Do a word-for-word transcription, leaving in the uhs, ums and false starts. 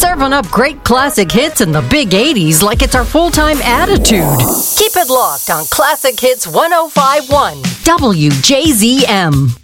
serving up great classic hits in the big eighties like it's our full-time attitude. Keep it locked on Classic Hits one oh five point one W J Z M.